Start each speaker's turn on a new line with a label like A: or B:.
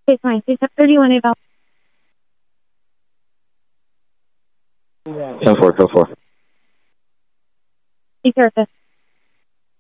A: Okay, fine. It's up 31 about.
B: 10-4, 10-4.
A: Be careful.